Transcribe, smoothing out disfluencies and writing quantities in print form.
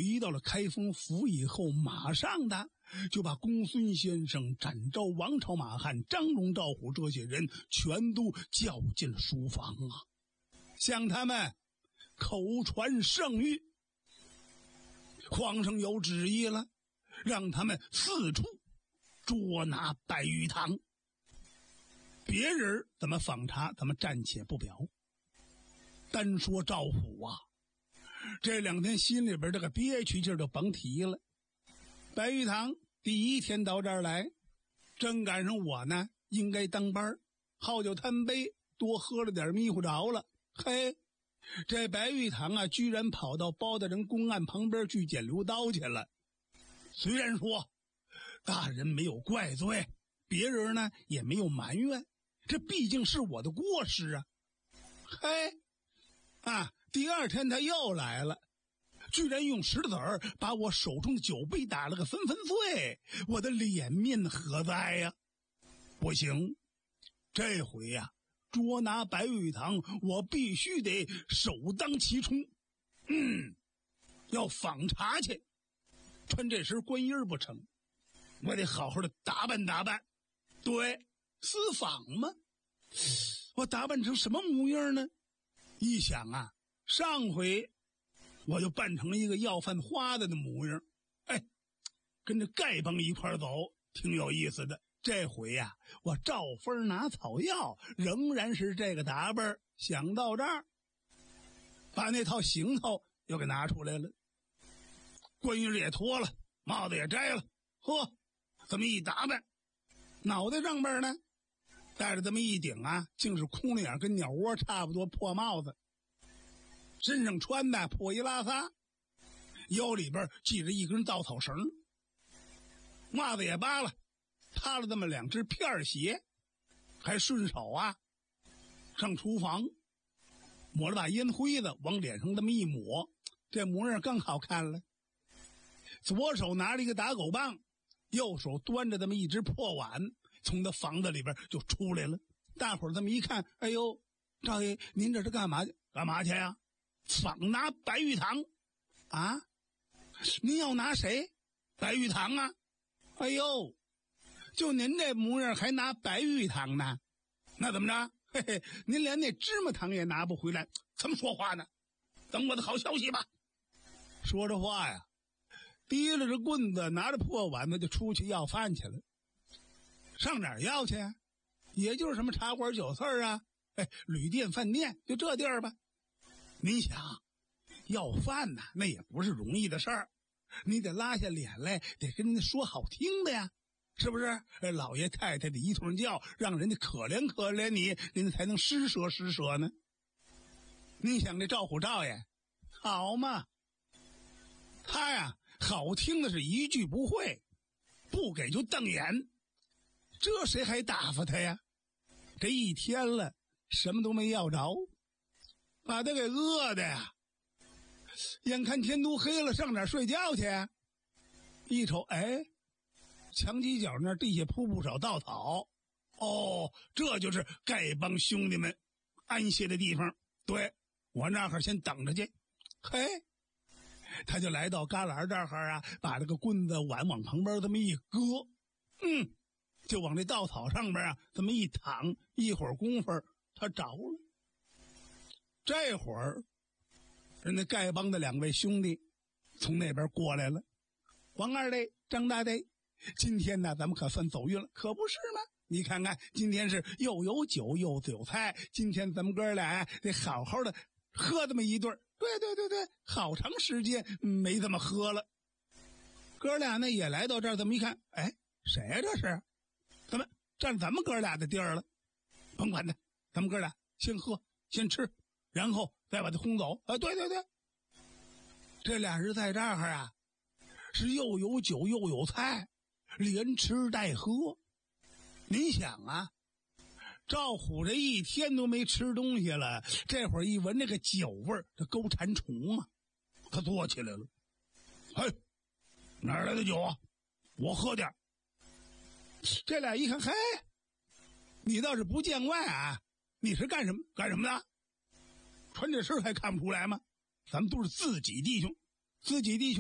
回到了开封府以后，马上的就把公孙先生、展昭、王朝、马汉、张龙、赵虎这些人全都叫进了书房啊，向他们口传圣谕。皇上有旨意了，让他们四处捉拿白玉堂。别人怎么访查，咱们暂且不表。单说赵虎啊，这2天心里边这个憋屈劲儿就甭提了。白玉堂第一天到这儿来，正赶上我呢应该当班，好酒贪杯，多喝了点迷糊着了。嘿，这白玉堂啊，居然跑到包大人公案旁边去捡流刀去了。虽然说大人没有怪罪，别人呢也没有埋怨，这毕竟是我的过失啊。嘿第二天他又来了，居然用石头子儿把我手中的酒杯打了个纷纷碎，我的脸面何在呀？不行，这回呀，捉拿白玉堂我必须得首当其冲。要访查去，穿这身官衣不成，我得好好的打扮打扮。对，私访嘛，我打扮成什么模样呢？一想啊，上回我就扮成了一个要饭花子的模样，跟着丐帮一块走，挺有意思的。这回呀，我照分拿草药，仍然是这个打扮。想到这儿，把那套行头又给拿出来了，官衣也脱了，帽子也摘了，呵，这么一打扮，脑袋上边呢戴着这么一顶啊，竟是空了眼跟鸟窝差不多破帽子，身上穿的破衣拉撒，腰里边系着一根稻草绳，袜子也扒了，踏了这么2只片鞋，还顺手啊上厨房抹了把烟灰子往脸上这么一抹，这模样更好看了。左手拿着一个打狗棒，右手端着这么一只破碗，从他房子里边就出来了。大伙儿这么一看，哎呦，赵爷您这是干嘛去？干嘛去呀？访拿白玉堂啊？您要拿谁？白玉堂啊？哎呦，就您这模样还拿白玉堂呢？那怎么着？嘿嘿，您连那芝麻糖也拿不回来，怎么说话呢？等我的好消息吧。说着话呀，提了着棍子，拿着破碗子就出去要饭去了。上哪儿要去啊？也就是什么茶馆酒肆啊，旅店饭店，就这地儿吧。您想要饭呢，那也不是容易的事儿，你得拉下脸来，得跟人家说好听的呀，是不是？老爷太太的一通叫，让人家可怜可怜你，人家才能施舍施舍呢。你想这赵虎赵爷好嘛，他呀好听的是一句不会，不给就瞪眼，这谁还打发他呀？这一天了，什么都没要着，把他给饿的呀！眼看天都黑了，上哪儿睡觉去？一瞅，墙犄角那儿地下铺不少稻草，这就是丐帮兄弟们安歇的地方。对，我那儿先等着去。嘿，他就来到旮旯这儿啊，把这个棍子碗往旁边这么一搁，就往这稻草上边啊这么一躺，一会儿功夫他着了。这会儿人家丐帮的2位兄弟从那边过来了，王二代、张大代，今天呢咱们可算走运了，可不是吗？你看看，今天是又有酒又有菜，今天咱们哥俩得好好的喝这么一顿。对，好长时间没这么喝了。哥俩呢也来到这儿，这么一看，谁呀这是？怎么占咱们哥俩的地儿了？甭管他，咱们哥俩先喝先吃，然后再把他轰走。对，这俩人在这儿啊，是又有酒又有菜，连吃带喝。您想啊，赵虎这一天都没吃东西了，这会儿一闻这个酒味儿，这勾馋虫啊，他坐起来了。哪儿来的酒啊？我喝点。这俩一看，你倒是不见外啊，你是干什么的？穿这身还看不出来吗？咱们都是自己弟兄